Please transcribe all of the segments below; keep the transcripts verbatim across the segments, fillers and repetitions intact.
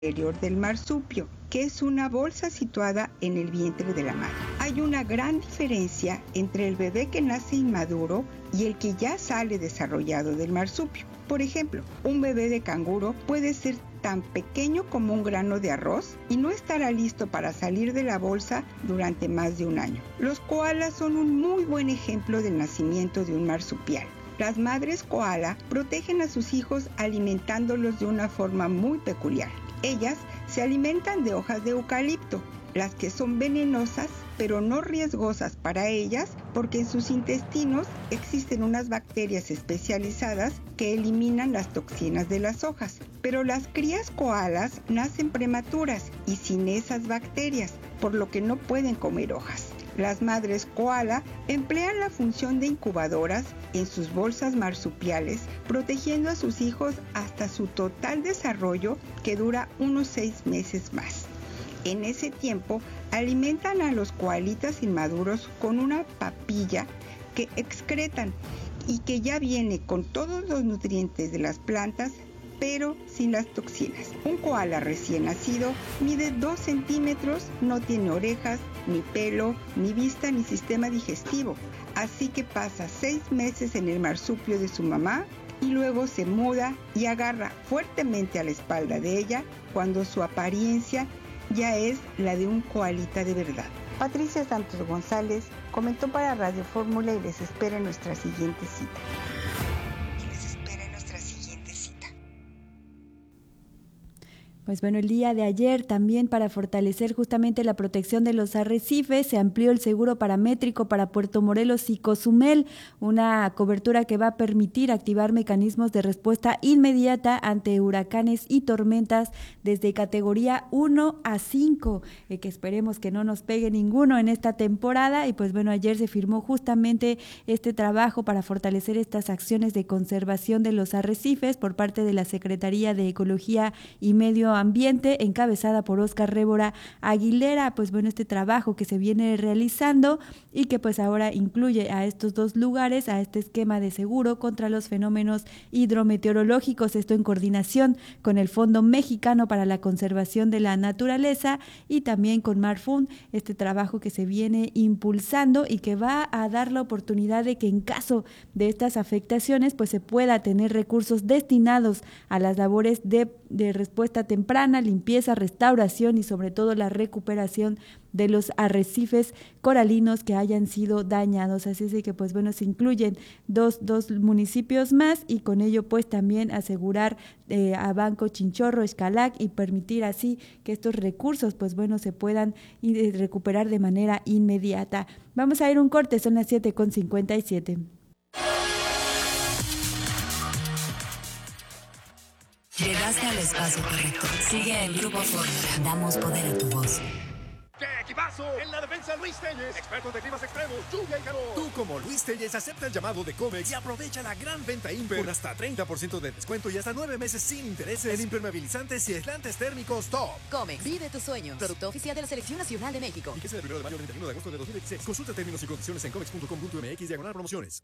interior del marsupio, que es una bolsa situada en el vientre de la madre. Hay una gran diferencia entre el bebé que nace inmaduro y el que ya sale desarrollado del marsupio. Por ejemplo, un bebé de canguro puede ser tan pequeño como un grano de arroz y no estará listo para salir de la bolsa durante más de un año. Los koalas son un muy buen ejemplo del nacimiento de un marsupial. Las madres koala protegen a sus hijos alimentándolos de una forma muy peculiar. Ellas se alimentan de hojas de eucalipto, las que son venenosas, pero no riesgosas para ellas, porque en sus intestinos existen unas bacterias especializadas que eliminan las toxinas de las hojas. Pero las crías koalas nacen prematuras y sin esas bacterias, por lo que no pueden comer hojas. Las madres koala emplean la función de incubadoras en sus bolsas marsupiales, protegiendo a sus hijos hasta su total desarrollo, que dura unos seis meses más. En ese tiempo, alimentan a los koalitas inmaduros con una papilla que excretan y que ya viene con todos los nutrientes de las plantas, pero sin las toxinas. Un koala recién nacido mide dos centímetros, no tiene orejas, ni pelo, ni vista, ni sistema digestivo. Así que pasa seis meses en el marsupio de su mamá y luego se muda y agarra fuertemente a la espalda de ella cuando su apariencia ya es la de un koalita de verdad. Patricia Santos González comentó para Radio Fórmula y les espera en nuestra siguiente cita. Pues bueno, el día de ayer también, para fortalecer justamente la protección de los arrecifes, se amplió el seguro paramétrico para Puerto Morelos y Cozumel, una cobertura que va a permitir activar mecanismos de respuesta inmediata ante huracanes y tormentas desde categoría uno a cinco, eh, que esperemos que no nos pegue ninguno en esta temporada. Y pues bueno, ayer se firmó justamente este trabajo para fortalecer estas acciones de conservación de los arrecifes por parte de la Secretaría de Ecología y Medio Ambiente, encabezada por Óscar Révora Aguilera. Pues bueno, este trabajo que se viene realizando y que pues ahora incluye a estos dos lugares, a este esquema de seguro contra los fenómenos hidrometeorológicos, esto en coordinación con el Fondo Mexicano para la Conservación de la Naturaleza y también con Marfund, este trabajo que se viene impulsando y que va a dar la oportunidad de que en caso de estas afectaciones pues se pueda tener recursos destinados a las labores de, de respuesta temprana, limpieza, restauración y sobre todo la recuperación de los arrecifes coralinos que hayan sido dañados. Así es de que pues bueno, se incluyen dos, dos municipios más y con ello pues también asegurar eh, a Banco Chinchorro, Xcalac y permitir así que estos recursos pues bueno se puedan eh, recuperar de manera inmediata. Vamos a ir un corte, son las siete con cincuenta y siete. Llegaste al espacio correcto. Sigue el Grupo Fórmula. Damos poder a tu voz. ¡Qué equipazo! En la defensa, Luis Telles, experto de climas extremos, lluvia y calor. Tú, como Luis Telles, acepta el llamado de Comex y aprovecha la gran venta Imper con hasta treinta por ciento de descuento y hasta nueve meses sin intereses en impermeabilizantes y aislantes térmicos top. Comex, vive tus sueños. Producto oficial de la Selección Nacional de México. Fíjese del primero de mayo al treinta y uno de agosto de dos mil veintiséis. Consulta términos y condiciones en comex punto com punto m x diagonal promociones.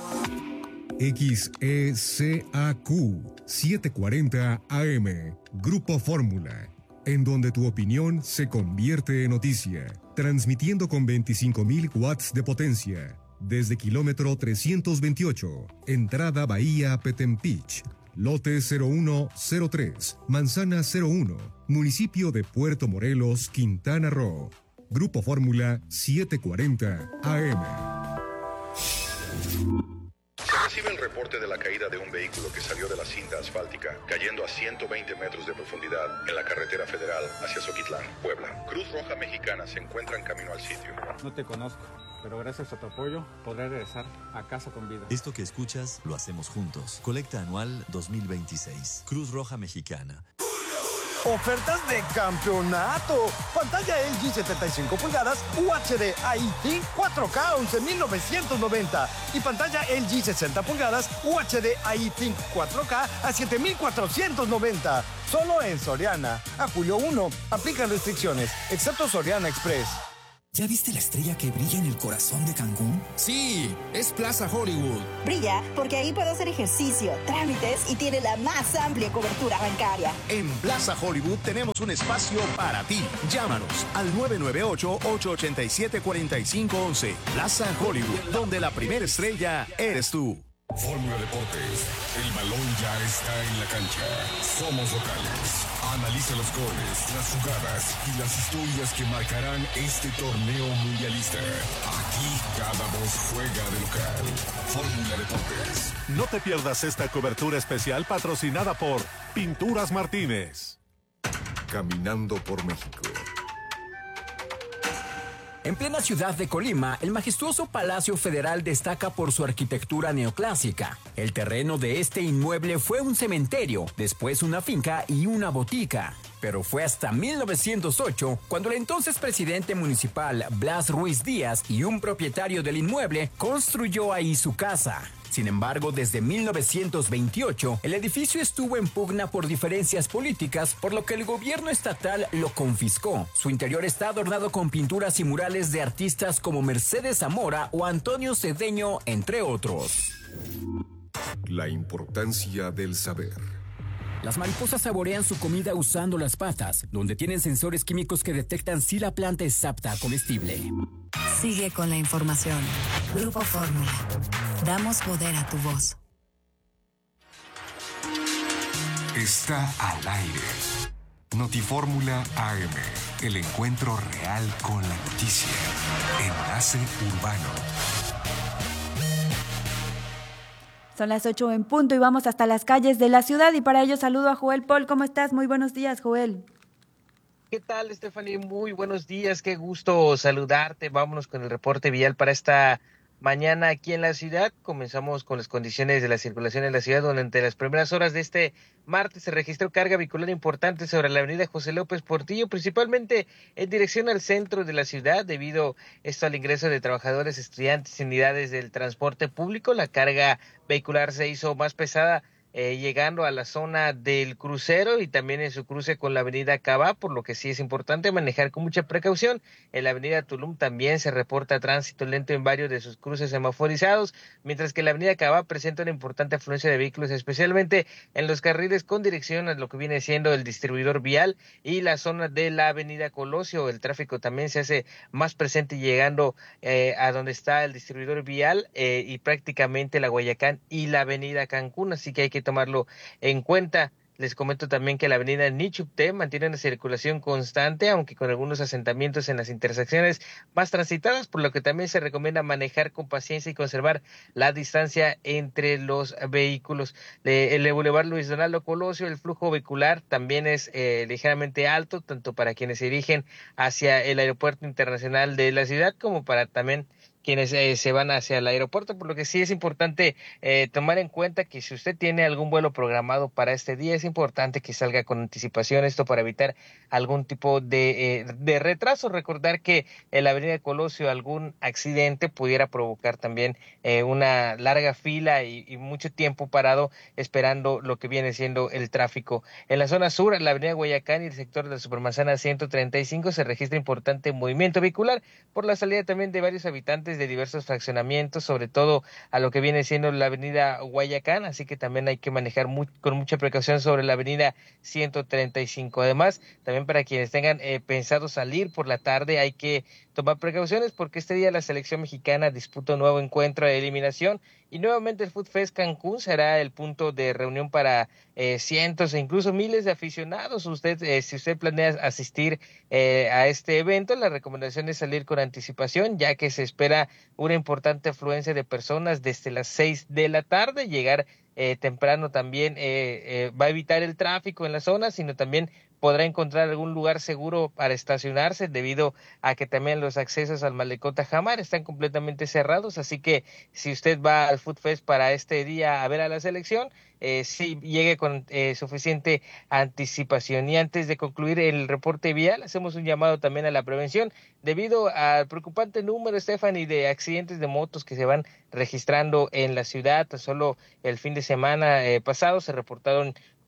X E C A Q setecientos cuarenta A M, Grupo Fórmula, en donde tu opinión se convierte en noticia, transmitiendo con veinticinco mil watts de potencia, desde kilómetro trescientos veintiocho, entrada Bahía Petempich, lote cero uno cero tres, manzana cero uno, municipio de Puerto Morelos, Quintana Roo. Grupo Fórmula setecientos cuarenta A M. Se recibe el reporte de la caída de un vehículo que salió de la cinta asfáltica, cayendo a ciento veinte metros de profundidad en la carretera federal hacia Zoquitlán, Puebla. Cruz Roja Mexicana se encuentra en camino al sitio. No te conozco, pero gracias a tu apoyo podré regresar a casa con vida. Esto que escuchas lo hacemos juntos. Colecta anual dos mil veintiséis. Cruz Roja Mexicana. Ofertas de campeonato. Pantalla L G setenta y cinco pulgadas U H D I T cuatro K once mil novecientos noventa y pantalla L G sesenta pulgadas U H D I T cuatro K a siete mil cuatrocientos noventa. Solo en Soriana. A julio primero. Aplican restricciones, excepto Soriana Express. ¿Ya viste la estrella que brilla en el corazón de Cancún? Sí, es Plaza Hollywood. Brilla porque ahí puedo hacer ejercicio, trámites y tiene la más amplia cobertura bancaria. En Plaza Hollywood tenemos un espacio para ti. Llámanos al nueve nueve ocho, ocho ocho siete, cuatro cinco uno uno. Plaza Hollywood, donde la primera estrella eres tú. Fórmula Deportes, el balón ya está en la cancha. Somos locales. Analiza los goles, las jugadas y las historias que marcarán este torneo mundialista. Aquí cada voz juega de local. Fórmula Deportes. No te pierdas esta cobertura especial patrocinada por Pinturas Martínez. Caminando por México. En plena ciudad de Colima, el majestuoso Palacio Federal destaca por su arquitectura neoclásica. El terreno de este inmueble fue un cementerio, después una finca y una botica. Pero fue hasta mil novecientos ocho cuando el entonces presidente municipal Blas Ruiz Díaz y un propietario del inmueble construyó ahí su casa. Sin embargo, desde mil novecientos veintiocho, el edificio estuvo en pugna por diferencias políticas, por lo que el gobierno estatal lo confiscó. Su interior está adornado con pinturas y murales de artistas como Mercedes Zamora o Antonio Cedeño, entre otros. La importancia del saber. Las mariposas saborean su comida usando las patas, donde tienen sensores químicos que detectan si la planta es apta comestible. Sigue con la información. Grupo Fórmula. Damos poder a tu voz. Está al aire. Notifórmula A M. El encuentro real con la noticia. Enlace Urbano. Son las ocho en punto y vamos hasta las calles de la ciudad y para ello saludo a Joel Paul. ¿Cómo estás? Muy buenos días, Joel. ¿Qué tal, Stephanie? Muy buenos días, qué gusto saludarte. Vámonos con el reporte vial para esta mañana aquí en la ciudad. Comenzamos con las condiciones de la circulación en la ciudad, donde entre las primeras horas de este martes se registró carga vehicular importante sobre la avenida José López Portillo, principalmente en dirección al centro de la ciudad, debido esto al ingreso de trabajadores, estudiantes y unidades del transporte público. La carga vehicular se hizo más pesada Eh, llegando a la zona del crucero y también en su cruce con la avenida Cabá, por lo que sí es importante manejar con mucha precaución. En la avenida Tulum también se reporta tránsito lento en varios de sus cruces semaforizados, mientras que la avenida Cabá presenta una importante afluencia de vehículos, especialmente en los carriles con dirección a lo que viene siendo el distribuidor vial y la zona de la avenida Colosio. El tráfico también se hace más presente llegando eh, a donde está el distribuidor vial eh, y prácticamente la Guayacán y la avenida Cancún, así que hay que tomarlo en cuenta. Les comento también que la avenida Nichupté mantiene una circulación constante, aunque con algunos asentamientos en las intersecciones más transitadas, por lo que también se recomienda manejar con paciencia y conservar la distancia entre los vehículos. El Boulevard Luis Donaldo Colosio, el flujo vehicular también es eh, ligeramente alto, tanto para quienes se dirigen hacia el aeropuerto internacional de la ciudad, como para también quienes eh, se van hacia el aeropuerto, por lo que sí es importante eh, tomar en cuenta que si usted tiene algún vuelo programado para este día, es importante que salga con anticipación, esto para evitar algún tipo de, eh, de retraso. Recordar que en la avenida Colosio algún accidente pudiera provocar también eh, una larga fila y, y mucho tiempo parado esperando lo que viene siendo el tráfico. En la zona sur, en la avenida Guayacán y el sector de la Supermanzana ciento treinta y cinco se registra importante movimiento vehicular por la salida también de varios habitantes de diversos fraccionamientos, sobre todo a lo que viene siendo la avenida Guayacán, así que también hay que manejar muy, con mucha precaución sobre la avenida ciento treinta y cinco. Además, también para quienes tengan eh, pensado salir por la tarde, hay que tomar precauciones porque este día la selección mexicana disputa un nuevo encuentro de eliminación y nuevamente el Food Fest Cancún será el punto de reunión para eh, cientos e incluso miles de aficionados. Usted, eh, si usted planea asistir eh, a este evento, la recomendación es salir con anticipación, ya que se espera una importante afluencia de personas desde las seis de la tarde. Llegar eh, temprano también eh, eh, va a evitar el tráfico en la zona, sino también podrá encontrar algún lugar seguro para estacionarse, debido a que también los accesos al Malecón Tajamar están completamente cerrados, así que si usted va al Food Fest para este día a ver a la selección, eh, sí llegue con eh, suficiente anticipación. Y antes de concluir el reporte vial, hacemos un llamado también a la prevención, debido al preocupante número, Stephanie, de accidentes de motos que se van registrando en la ciudad. Solo el fin de semana eh, pasado se reportaron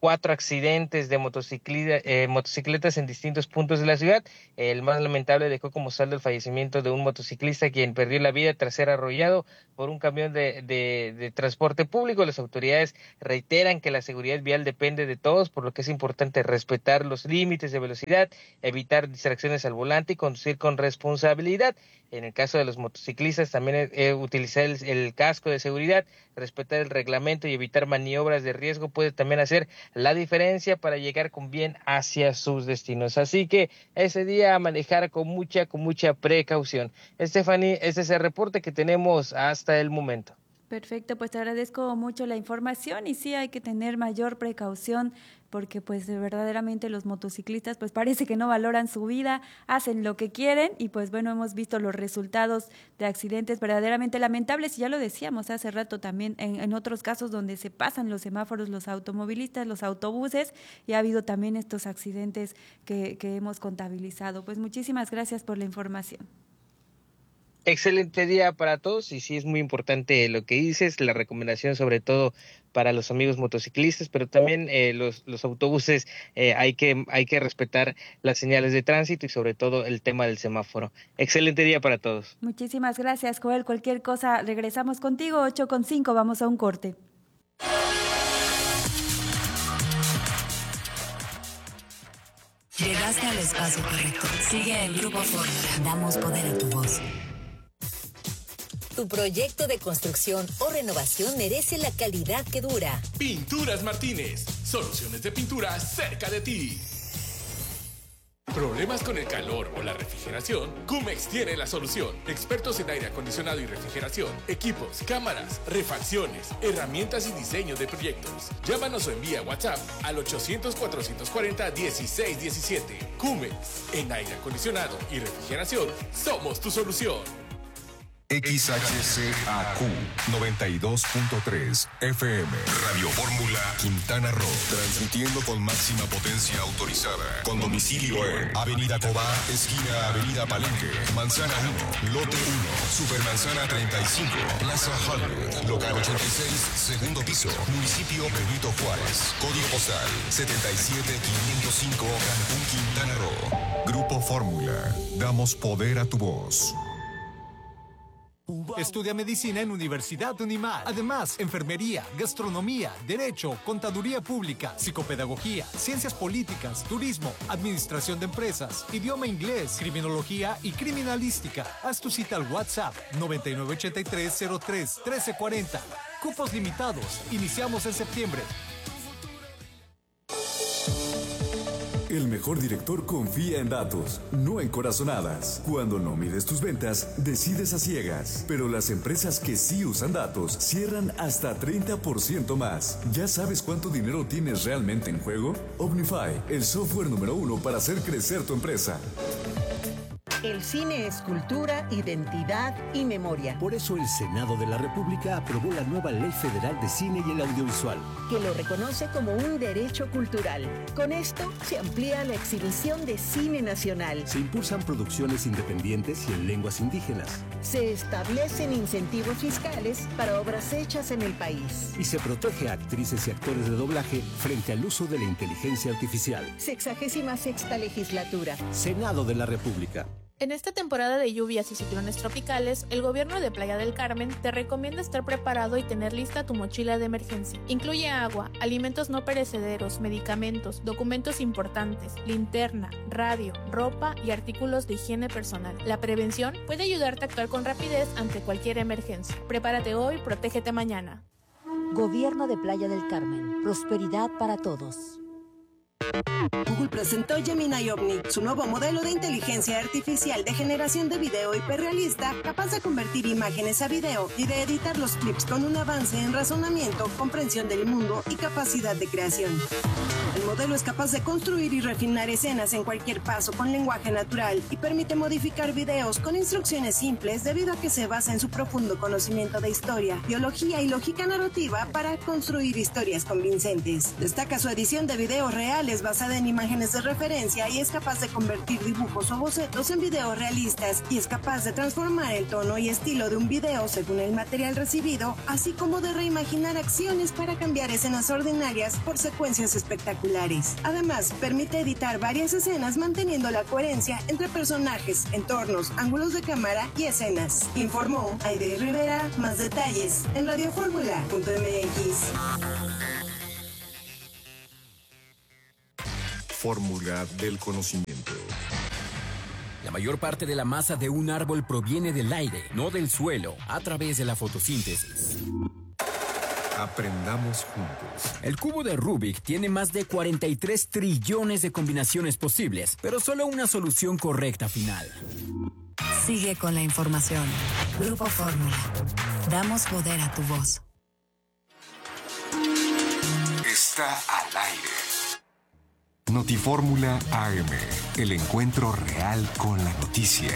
cuatro accidentes de motocicleta, eh, motocicletas en distintos puntos de la ciudad. El más lamentable dejó como saldo el fallecimiento de un motociclista quien perdió la vida tras ser arrollado por un camión de, de, de transporte público. Las autoridades reiteran que la seguridad vial depende de todos, por lo que es importante respetar los límites de velocidad, evitar distracciones al volante y conducir con responsabilidad. En el caso de los motociclistas, también eh, utilizar el, el casco de seguridad, respetar el reglamento y evitar maniobras de riesgo puede también hacer la diferencia para llegar con bien hacia sus destinos. Así que ese día a manejar con mucha, con mucha precaución. Stephanie, este es el reporte que tenemos hasta el momento. Perfecto, pues te agradezco mucho la información y sí hay que tener mayor precaución porque pues verdaderamente los motociclistas pues parece que no valoran su vida, hacen lo que quieren y pues bueno, hemos visto los resultados de accidentes verdaderamente lamentables y ya lo decíamos hace rato también en, en otros casos donde se pasan los semáforos los automovilistas, los autobuses y ha habido también estos accidentes que, que hemos contabilizado. Pues muchísimas gracias por la información. Excelente día para todos y sí es muy importante lo que dices, la recomendación sobre todo para los amigos motociclistas, pero también eh, los, los autobuses eh, hay que hay que respetar las señales de tránsito y sobre todo el tema del semáforo. Excelente día para todos. Muchísimas gracias, Joel. Cualquier cosa, regresamos contigo, ocho con cinco, vamos a un corte. Llegaste al espacio correcto. Sigue el Grupo Fórmula. Damos poder a tu voz. Tu proyecto de construcción o renovación merece la calidad que dura. Pinturas Martínez. Soluciones de pintura cerca de ti. ¿Problemas con el calor o la refrigeración? Cumex tiene la solución. Expertos en aire acondicionado y refrigeración, equipos, cámaras, refacciones, herramientas y diseño de proyectos. Llámanos o envía WhatsApp al ochocientos, cuatrocientos cuarenta, dieciséis diecisiete. Cumex, en aire acondicionado y refrigeración, somos tu solución. X H C A Q noventa y dos punto tres F M Radio Fórmula Quintana Roo, transmitiendo con máxima potencia autorizada, con domicilio en Avenida Cobá, esquina Avenida Palenque, Manzana uno, Lote uno, Supermanzana treinta y cinco, Plaza Hollywood, local ochenta y seis, segundo piso, municipio Benito Juárez, código postal setenta y siete quinientos cinco, Cancún, Quintana Roo. Grupo Fórmula, damos poder a tu voz. Estudia medicina en Universidad Unimar. Además, enfermería, gastronomía, derecho, contaduría pública, psicopedagogía, ciencias políticas, turismo, administración de empresas, idioma inglés, criminología y criminalística. Haz tu cita al WhatsApp noventa y nueve ochenta y tres cero tres trece cuarenta. Cupos limitados. Iniciamos en septiembre. El mejor director confía en datos, no en corazonadas. Cuando no mides tus ventas, decides a ciegas. Pero las empresas que sí usan datos cierran hasta treinta por ciento más. ¿Ya sabes cuánto dinero tienes realmente en juego? Omnify, el software número uno para hacer crecer tu empresa. El cine es cultura, identidad y memoria. Por eso el Senado de la República aprobó la nueva Ley Federal de Cine y el Audiovisual, que lo reconoce como un derecho cultural. Con esto se amplía la exhibición de cine nacional. Se impulsan producciones independientes y en lenguas indígenas. Se establecen incentivos fiscales para obras hechas en el país. Y se protege a actrices y actores de doblaje frente al uso de la inteligencia artificial. Sexagésima sexta legislatura. Senado de la República. En esta temporada de lluvias y ciclones tropicales, el gobierno de Playa del Carmen te recomienda estar preparado y tener lista tu mochila de emergencia. Incluye agua, alimentos no perecederos, medicamentos, documentos importantes, linterna, radio, ropa y artículos de higiene personal. La prevención puede ayudarte a actuar con rapidez ante cualquier emergencia. Prepárate hoy, protégete mañana. Gobierno de Playa del Carmen. Prosperidad para todos. Google presentó Gemini Omni, su nuevo modelo de inteligencia artificial de generación de video hiperrealista, capaz de convertir imágenes a video y de editar los clips con un avance en razonamiento, comprensión del mundo y capacidad de creación. El modelo es capaz de construir y refinar escenas en cualquier paso con lenguaje natural y permite modificar videos con instrucciones simples debido a que se basa en su profundo conocimiento de historia, biología y lógica narrativa para construir historias convincentes. Destaca su edición de videos reales basada en imágenes de referencia y es capaz de convertir dibujos o bocetos en videos realistas y es capaz de transformar el tono y estilo de un video según el material recibido, así como de reimaginar acciones para cambiar escenas ordinarias por secuencias espectaculares. Además, permite editar varias escenas manteniendo la coherencia entre personajes, entornos, ángulos de cámara y escenas. Informó Aide Rivera. Más detalles en radio fórmula punto m x. Fórmula del conocimiento. La mayor parte de la masa de un árbol proviene del aire, no del suelo, a través de la fotosíntesis. Aprendamos juntos. El cubo de Rubik tiene más de cuarenta y tres trillones de combinaciones posibles, pero solo una solución correcta final. Sigue con la información. Grupo Fórmula. Damos poder a tu voz. Está al aire. Notifórmula A M, el encuentro real con la noticia.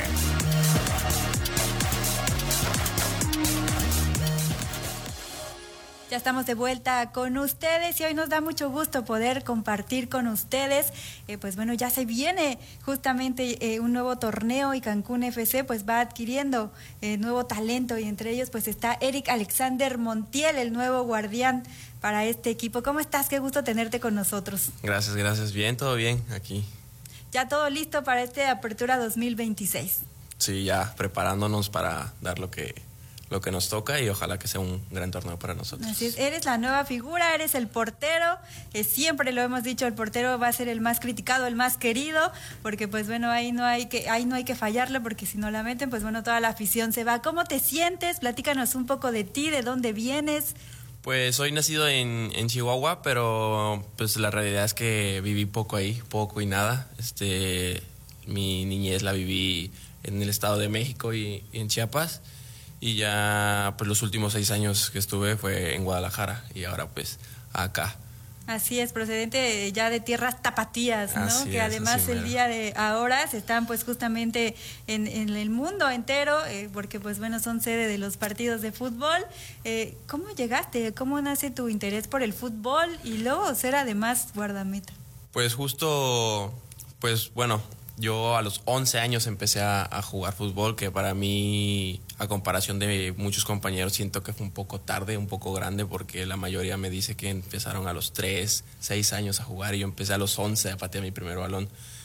Ya estamos de vuelta con ustedes y hoy nos da mucho gusto poder compartir con ustedes. Eh, pues bueno, ya se viene justamente eh, un nuevo torneo y Cancún F C pues va adquiriendo eh, nuevo talento y entre ellos pues está Eric Alexander Montiel, el nuevo guardián para este equipo. ¿Cómo estás? Qué gusto tenerte con nosotros. Gracias, gracias. Bien, todo bien aquí. Ya todo listo para esta apertura dos mil veintiséis. Sí, ya preparándonos para dar lo que... lo que nos toca y ojalá que sea un gran torneo para nosotros. Así es, eres la nueva figura, eres el portero, eh, siempre lo hemos dicho, el portero va a ser el más criticado, el más querido, porque pues bueno, ahí no hay que, ahí no hay que fallarle, porque si no la meten, pues bueno, toda la afición se va. ¿Cómo te sientes? Platícanos un poco de ti, de dónde vienes. Pues soy nacido en, en Chihuahua, pero pues la realidad es que viví poco ahí, poco y nada. Este, mi niñez la viví en el Estado de México y, y en Chiapas. Y ya pues los últimos seis años que estuve fue en Guadalajara y ahora pues acá. Así es, procedente ya de tierras tapatías, ¿no? Así que es, además el día de ahora se están pues justamente en, en el mundo entero, eh, porque pues bueno, son sede de los partidos de fútbol. Eh, ¿Cómo llegaste? ¿Cómo nace tu interés por el fútbol y luego ser además guardameta? Pues justo, pues bueno, yo a los once años empecé a, a jugar fútbol, que para mí, a comparación de muchos compañeros, siento que fue un poco tarde, un poco grande, porque la mayoría me dice que empezaron a los tres, seis años a jugar y yo empecé a los once a patear mi primer balón.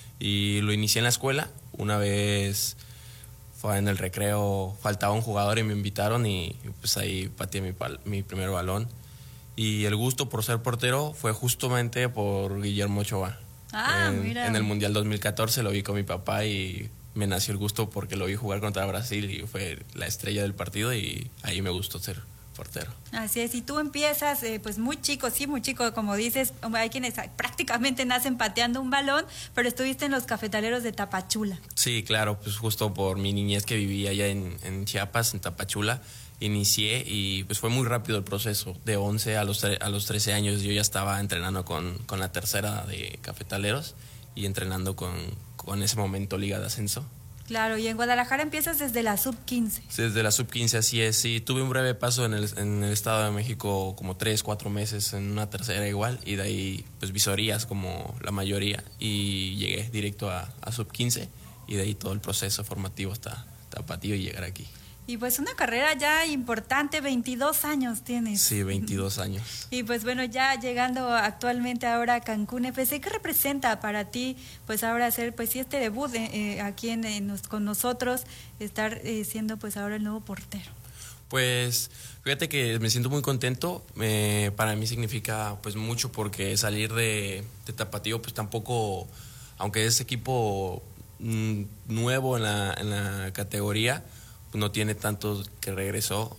Y lo inicié en la escuela, una vez fue en el recreo, faltaba un jugador y me invitaron y pues ahí pateé mi, mi primer balón. Y el gusto por ser portero fue justamente por Guillermo Ochoa. Ah, en, mira. en el Mundial dos mil catorce lo vi con mi papá y me nació el gusto porque lo vi jugar contra Brasil y fue la estrella del partido y ahí me gustó ser portero. Así es, y tú empiezas eh, pues muy chico, sí, muy chico, como dices, hay quienes prácticamente nacen pateando un balón, pero estuviste en los Cafetaleros de Tapachula. Sí, claro, pues justo por mi niñez que viví allá en, en Chiapas, en Tapachula, inicié y pues fue muy rápido el proceso. De once a los, a los trece años yo ya estaba entrenando con, con la tercera de Cafetaleros y entrenando con, con ese momento Liga de Ascenso. Claro, y en Guadalajara empiezas desde la sub quince. Desde la sub quince, así es. Sí, tuve un breve paso en el, en el Estado de México, como tres, cuatro meses en una tercera igual, y de ahí pues visorías como la mayoría, y llegué directo a, a sub quince, y de ahí todo el proceso formativo hasta Tapatío y llegar aquí. Y pues una carrera ya importante, veintidós años tienes. Sí, veintidós años. Y pues bueno, ya llegando actualmente ahora a Cancún F C, ¿qué representa para ti pues ahora hacer pues sí este debut eh, aquí en, en nos, con nosotros, estar eh, siendo pues ahora el nuevo portero? Pues fíjate que me siento muy contento, eh, para mí significa pues mucho porque salir de, de Tapatío pues tampoco, aunque es equipo mm, nuevo en la, en la categoría, no tiene tanto que regresó,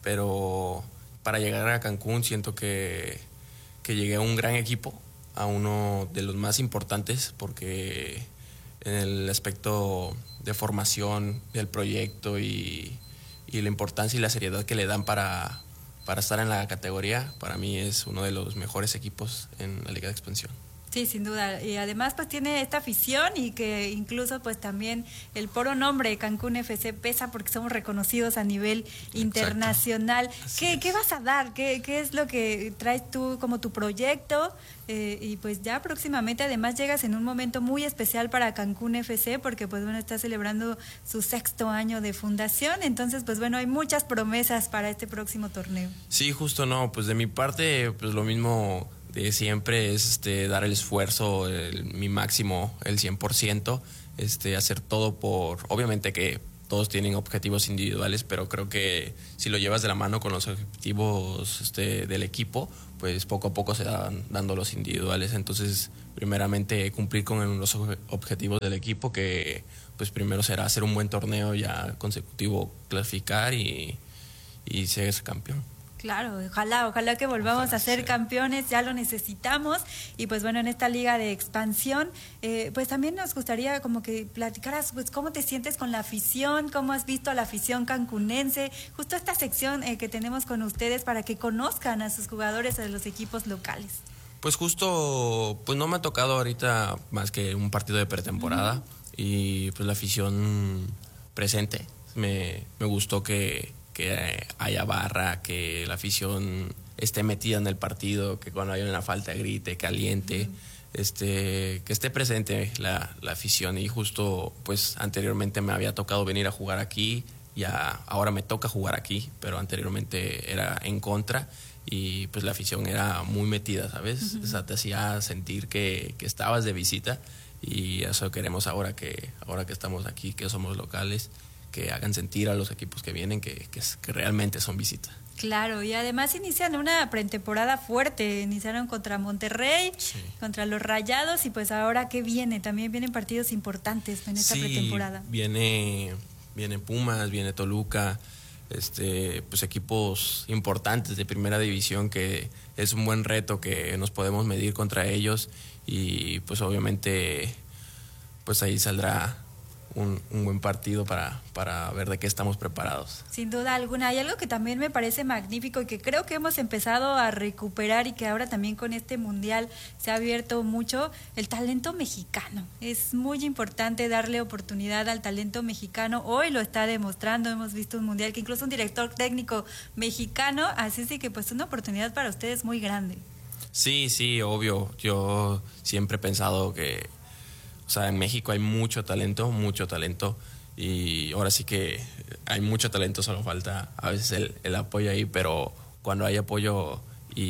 pero para llegar a Cancún siento que, que llegué a un gran equipo, a uno de los más importantes, porque en el aspecto de formación del proyecto y, y la importancia y la seriedad que le dan para, para estar en la categoría, para mí es uno de los mejores equipos en la Liga de Expansión. Sí, sin duda. Y además pues tiene esta afición y que incluso pues también el puro nombre Cancún F C pesa porque somos reconocidos a nivel internacional. ¿Qué, ¿Qué vas a dar? ¿Qué, ¿Qué es lo que traes tú como tu proyecto? Eh, y pues ya próximamente además llegas en un momento muy especial para Cancún F C porque pues bueno, está celebrando su sexto año de fundación. Entonces pues bueno, hay muchas promesas para este próximo torneo. Sí, justo no. Pues de mi parte pues lo mismo de siempre es este, dar el esfuerzo, el, mi máximo, el cien por ciento, este, hacer todo por, obviamente que todos tienen objetivos individuales, pero creo que si lo llevas de la mano con los objetivos este, del equipo, pues poco a poco se van dando los individuales. Entonces, primeramente cumplir con los objetivos del equipo, que pues primero será hacer un buen torneo ya consecutivo, clasificar y, y ser campeón. Claro, ojalá, ojalá que volvamos ojalá, a ser sí. campeones, ya lo necesitamos. Y pues bueno, en esta liga de expansión, eh, pues también nos gustaría como que platicaras pues cómo te sientes con la afición, cómo has visto a la afición cancunense, justo esta sección eh, que tenemos con ustedes para que conozcan a sus jugadores de los equipos locales. Pues justo, pues no me ha tocado ahorita más que un partido de pretemporada uh-huh. y pues la afición presente. Me, me gustó que... que haya barra, que la afición esté metida en el partido, que cuando haya una falta grite, caliente, uh-huh. este, que esté presente la, la afición. Y justo pues anteriormente me había tocado venir a jugar aquí, ya ahora me toca jugar aquí, pero anteriormente era en contra y pues la afición era muy metida, ¿sabes? Uh-huh. O sea, te hacía sentir que, que estabas de visita y eso queremos ahora que, ahora que estamos aquí, que somos locales, que hagan sentir a los equipos que vienen que, que, que realmente son visitas. Claro, y además inician una pretemporada fuerte, iniciaron contra Monterrey, sí. contra los Rayados, y pues ahora ¿qué viene? También vienen partidos importantes en esta sí, pretemporada. viene viene Pumas, viene Toluca, este pues equipos importantes de primera división, que es un buen reto que nos podemos medir contra ellos, y pues obviamente pues ahí saldrá Un, un buen partido para, para ver de qué estamos preparados. Sin duda alguna. Hay algo que también me parece magnífico y que creo que hemos empezado a recuperar y que ahora también con este mundial se ha abierto mucho, el talento mexicano. Es muy importante darle oportunidad al talento mexicano. Hoy lo está demostrando, hemos visto un mundial que incluso un director técnico mexicano, así es que pues una oportunidad para ustedes muy grande. Sí, sí, obvio. Yo siempre he pensado que o sea, en México hay mucho talento, mucho talento, y ahora sí que hay mucho talento, solo falta a veces el, el apoyo ahí, pero cuando hay apoyo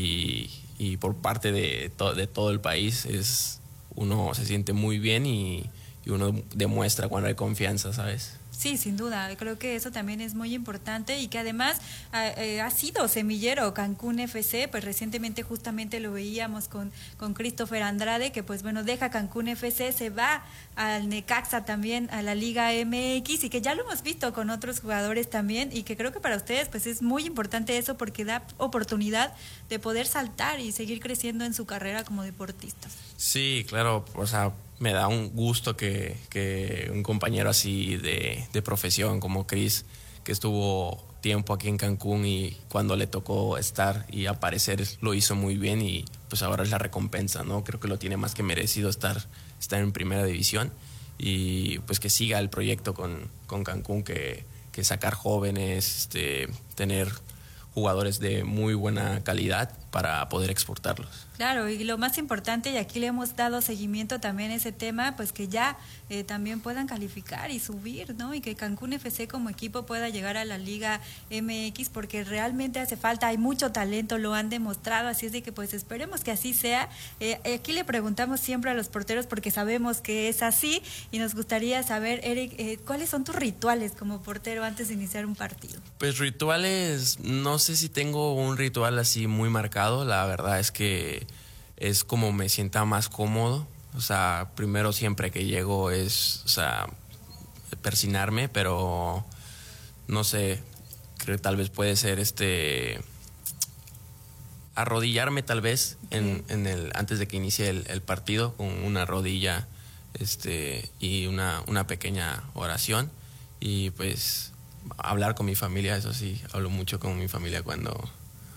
y, y por parte de, to, de todo el país, es uno se siente muy bien y, y uno demuestra cuando hay confianza, ¿sabes? Sí, sin duda, creo que eso también es muy importante y que además eh, ha sido semillero Cancún F C, pues recientemente justamente lo veíamos con, con Christopher Andrade, que pues bueno, deja Cancún F C, se va al Necaxa también, a la Liga M X, y que ya lo hemos visto con otros jugadores también, y que creo que para ustedes pues es muy importante eso porque da oportunidad de poder saltar y seguir creciendo en su carrera como deportistas. Sí, claro, o sea, me da un gusto que, que un compañero así de, de profesión como Chris, que estuvo tiempo aquí en Cancún y cuando le tocó estar y aparecer lo hizo muy bien, y pues ahora es la recompensa, ¿no? Creo que lo tiene más que merecido estar, estar en primera división, y pues que siga el proyecto con, con Cancún, que, que sacar jóvenes, este, tener jugadores de muy buena calidad para poder exportarlos. Claro, y lo más importante, y aquí le hemos dado seguimiento también a ese tema, pues que ya eh, también puedan calificar y subir, ¿no? Y que Cancún F C como equipo pueda llegar a la Liga M X, porque realmente hace falta, hay mucho talento, lo han demostrado, así es de que pues esperemos que así sea. Eh, aquí le preguntamos siempre a los porteros porque sabemos que es así, y nos gustaría saber, Eric, eh, ¿cuáles son tus rituales como portero antes de iniciar un partido? Pues rituales, no sé si tengo un ritual así muy marcado, la verdad es que es como me sienta más cómodo. O sea, primero siempre que llego es, o sea, persinarme, pero no sé, creo que tal vez puede ser este arrodillarme tal vez en, en el antes de que inicie el, el partido con una rodilla este y una, una pequeña oración, y pues hablar con mi familia, eso sí, hablo mucho con mi familia cuando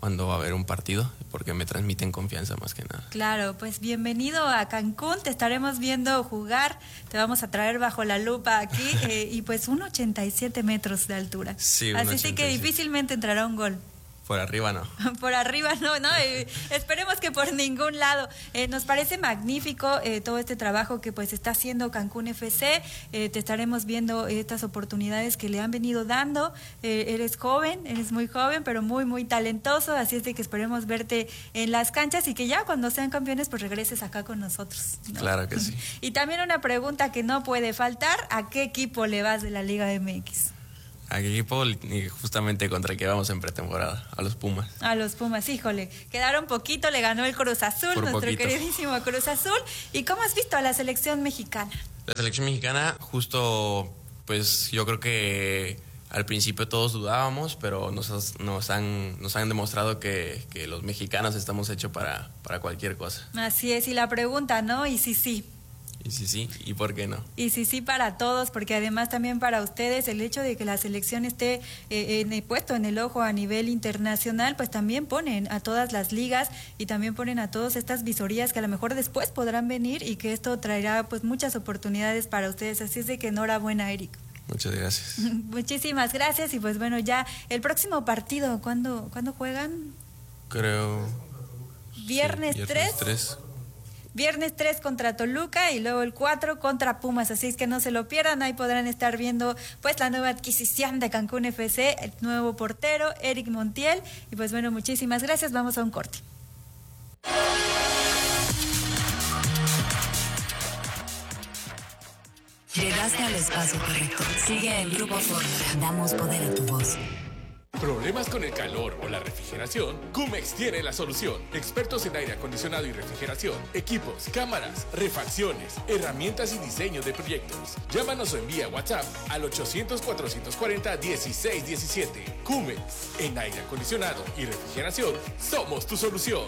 cuando va a haber un partido, porque me transmiten confianza más que nada. Claro, pues bienvenido a Cancún, te estaremos viendo jugar, te vamos a traer bajo la lupa aquí, eh, y pues uno ochenta y siete metros de altura. Sí, así sí que difícilmente entrará un gol. Por arriba no. Por arriba no, no, eh, esperemos que por ningún lado. Eh, nos parece magnífico eh, todo este trabajo que pues está haciendo Cancún F C, eh, te estaremos viendo estas oportunidades que le han venido dando, eh, eres joven, eres muy joven, pero muy, muy talentoso, así es de que esperemos verte en las canchas y que ya cuando sean campeones pues regreses acá con nosotros, ¿no? Claro que sí. Y también una pregunta que no puede faltar, ¿a qué equipo le vas de la Liga M X? ¿A qué equipo? Y justamente contra el que vamos en pretemporada, a los Pumas. A los Pumas, híjole, quedaron poquito, le ganó el Cruz Azul, Por nuestro poquito. queridísimo Cruz Azul. ¿Y cómo has visto a la selección mexicana? La selección mexicana, justo, pues yo creo que al principio todos dudábamos, pero nos, nos, han, nos han demostrado que, que los mexicanos estamos hechos para, para cualquier cosa. Así es, y la pregunta, ¿no? Y sí, sí. Y sí, sí, ¿y por qué no? Y sí, sí para todos, porque además también para ustedes el hecho de que la selección esté eh, en el puesto en el ojo a nivel internacional, pues también ponen a todas las ligas y también ponen a todas estas visorías que a lo mejor después podrán venir y que esto traerá pues muchas oportunidades para ustedes. Así es de que enhorabuena, Eric. Muchas gracias. Muchísimas gracias y pues bueno, ya el próximo partido, ¿cuándo, ¿cuándo juegan? Creo... Viernes, sí, tres. tres. Viernes tres contra Toluca y luego el cuatro contra Pumas, así es que no se lo pierdan, ahí podrán estar viendo pues la nueva adquisición de Cancún F C, el nuevo portero, Eric Montiel, y pues bueno, muchísimas gracias, vamos a un corte. Llegaste al espacio correcto. Sigue el Grupo Fórmula. Damos poder a tu voz. ¿Problemas con el calor o la refrigeración? Cumex tiene la solución. Expertos en aire acondicionado y refrigeración, equipos, cámaras, refacciones, herramientas y diseño de proyectos. Llámanos o envía WhatsApp al ochocientos, cuatrocientos cuarenta, dieciséis diecisiete. Cumex, en aire acondicionado y refrigeración, somos tu solución.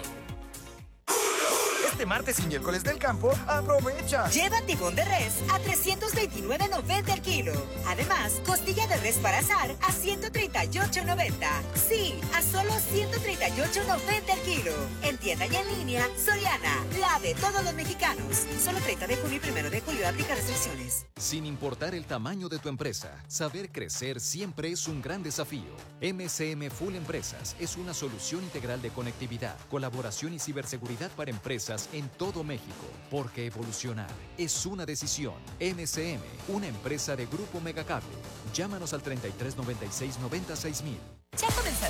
Este martes y miércoles del campo, aprovecha. Lleva tibón de res a trescientos veintinueve noventa el kilo. Además, costilla de res para asar a ciento treinta y ocho noventa. Sí, a solo ciento treinta y ocho noventa el kilo. En tienda y en línea, Soriana, la de todos los mexicanos. Solo treinta de junio y primero de julio aplica restricciones. Sin importar el tamaño de tu empresa, saber crecer siempre es un gran desafío. M C M Full Empresas es una solución integral de conectividad, colaboración y ciberseguridad para empresas en todo México, porque evolucionar es una decisión. M C M, una empresa de Grupo Megacable. Llámanos al treinta y tres noventa y seis noventa y seis mil. Ya comenzó.